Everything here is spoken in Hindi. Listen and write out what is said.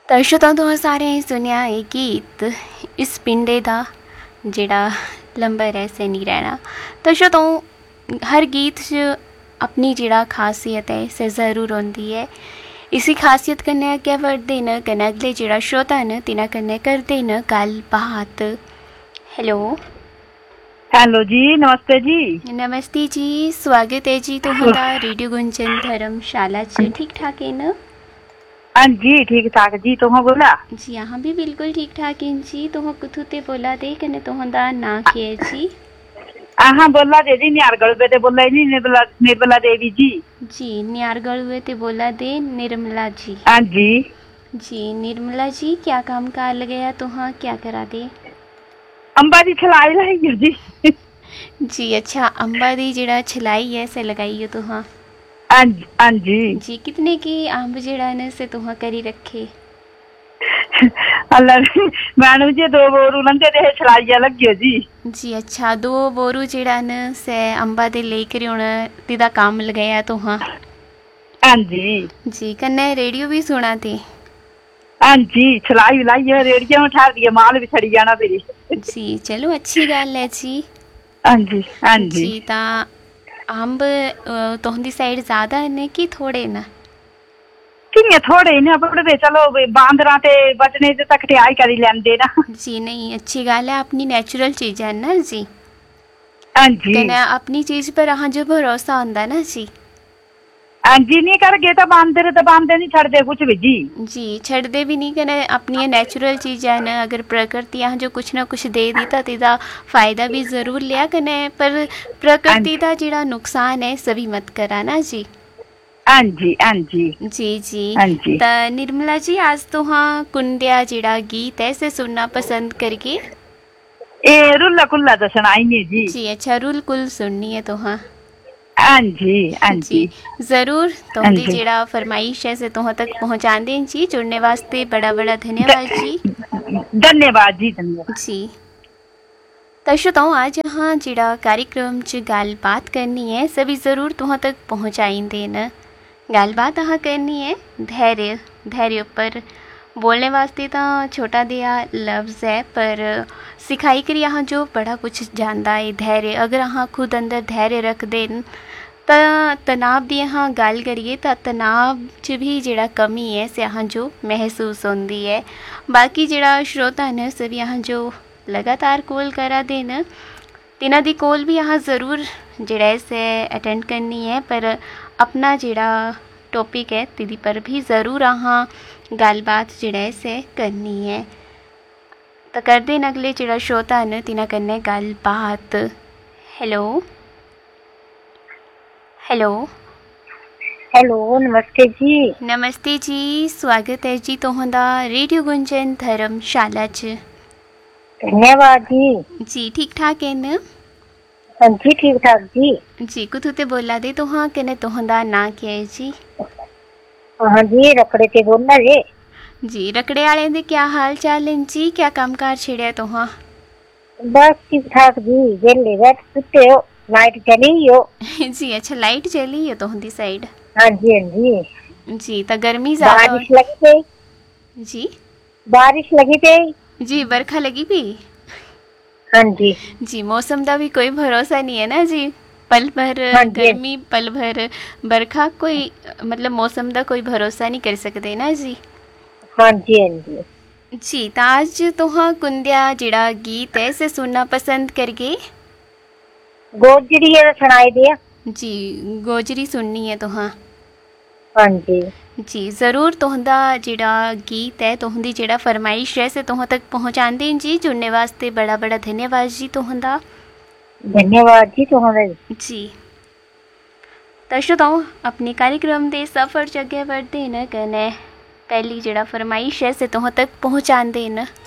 दर्शकों तो सारे सुनिया ये गीत इस पिंडे दा जेड़ा लंबर ऐसे नहीं रहना। दर्शकों हर गीत च अपनी जेड़ा खासियत है से ज़रूर होंदी है। इसी खासियत कन्नै अग्गें बढ़दे न कन्नै अगले जेड़ा श्रोता न तिन्हां कन्नै करदे न गल्ल बात। हेलो हेलो जी, नमस्ते जी। नमस्ते जी, स्वागत है जी तुहाडा रेडियो गुंजन धर्मशाला च। ठीक ठाक है न? हाँ जी, ठीक ठाक जी। तुम बोला? जी यहाँ भी बिल्कुल ठीक ठाक हैं जी। तुह कुथू ते बोला दे कने तुहदा नाम की है जी? हाँ बोला दे जी, नियारगढ़ पे बोला जी, निर्मला देवी जी। जी नियारगढ़ हुए ते बोला दे निर्मला जी। हाँ जी। जी निर्मला जी, क्या काम कार लगाया तुहा, क्या करा दे? अंबा दी छलाई लाई है जी। जी अच्छा, अंबा दी जेड़ा छलाई है से लगाई हो तुहा? हाँ जी। जी कितने की अंब जेड़ा न से तुहा करी रखे? अल्लाह मैडम जी, दो बोरू लंदे दे छलाइया लगी जी। जी अच्छा, दो बोरू जेड़ा न से अंबा दे लेकर हुण तिदा काम लगाया तुहा? हाँ जी। जी कन्नै रेडियो भी सुना थे? हाँ जी, छलाई लाई है, रेडियो में ठहर दिया, माल भी छड़ी जाना तेरी। जी चलो अच्छी गल है जी। हाँ जी। हाँ जी। जी ता अंब तुहदी साइड ज़्यादा ने कि थोड़े न? किन्ने थोड़े ही ने पड़दे, चलो बांदरा ते बचने ते तक आई करी लेंदे ना। जी नहीं अच्छी गल है, अपनी नेचुरल चीज़ है ना जी। हाँ जी। कन्नै अपनी चीज़ पर अहाँ जो भरोसा होंदा ना जी। हाँ जी, नहीं कर गए तो बांदर नहीं छड़दे कुछ भी जी। जी छड़दे भी नहीं, कन्नै अपनी नेचुरल चीज़ां न, अगर प्रकृति अहाँ जो कुछ ना कुछ दे दी तो तिदा फायदा भी ज़रूर लिया कन्नै, पर प्रकृति का जेड़ा नुकसान है सभी मत करा ना जी। हाँ जी। हाँ जी। जी जी। हाँ जी। ता निर्मला जी आज तो हाँ कुंडिया जेड़ा गीत है से सुनना पसंद करके? ए रुल्ला कुल्ला तो सुनाई नहीं जी। जी अच्छा, रुल कुल सुननी है तो हाँ? हाँ जी। हाँ जी जी। ज़रूर हाँ तुहदी जी। जेड़ा फरमाइश है से तुह तक पहुँचा दें जी। जुड़ने वास्ते बड़ा बड़ा धन्यवाद जी। धन्यवाद जी, धन्यवाद जी दर्शकों आज यहाँ जेड़ा कार्यक्रम च गलबात करनी है सभी ज़रूर तुह तक पहुँचाई देन। गलबात अहाँ करनी है धैर्य, धैर्य पर बोलने वास्ते तो छोटा दिया लफ्ज़ है, पर सिखाई करी अहाँ जो बड़ा कुछ जानता है धैर्य। अगर अहाँ खुद अंदर धैर्य रख देन तो तनाव दी अहाँ गल करिए तो तनाव च भी जेड़ा कमी है से अहाँ जो महसूस होंदी है। बाकी जेड़ा श्रोता न सभी अहाँ जो लगातार कॉल करा देन, तिन्हां दी कॉल भी अहाँ ज़रूर जेड़ा से अटेंड करनी है, पर अपना जेड़ा टॉपिक है तिदी पर भी ज़रूर अहाँ गलबात जेड़ा से करनी है। तो कर देन अगले जेड़ा श्रोता न तिन्हां कन्नै गलबात। हेलो हेलो हेलो, नमस्ते जी। नमस्ते जी, स्वागत है जी तुहदा रेडियो गुंजन धर्मशाला च। धन्यवाद जी। जी ठीक ठाक है न? हाँ जी ठीक ठाक जी। जी कुथू ते बोला दे तुहा कने तुहदा ना क्या है जी? हाँ जी, रखड़े ते बोलना जी। जी रकड़े वाले दे क्या हाल चाल हैं जी, क्या कामकाज छेड़िया तुहा? बस ठीक ठाक जी, वेले बैठ सुते हो, लाइट चली हो। जी अच्छा, लाइट चली है तुहदी साइड? हाँ जी। हाँ जी। जी तो गर्मी ज़्यादा बारिश लगी पई। जी बारिश लगी पई। जी बरखा लगी भी? हाँ जी। जी मौसम का भी कोई भरोसा नहीं है ना जी, पल भर हाँ जी। गर्मी पल भर बरखा, कोई मतलब मौसम का कोई भरोसा नहीं कर सकते ना जी। हाँ जी। हाँ जी। जी तो आज तुहा कुंदिया जेड़ा गीत है से सुनना पसंद करगे? गोजरी है तो सुनाई दिया। जी गोजरी सुननी है तुहा? हाँ जी। जी ज़रूर तुहदा जेड़ा गीत है तुहदी जेड़ा फरमाइश है से तुह तक पहुँचा दें जी। जुड़ने वास्ते बड़ा बड़ा धन्यवाद जी तुहदा। धन्यवाद जी तुम्हारा। जी दर्शकों अपने कार्यक्रम के सफर च अगे बढ़ते न कने पहली जेड़ा फरमाइश है से तुह तक पहुँचा देन।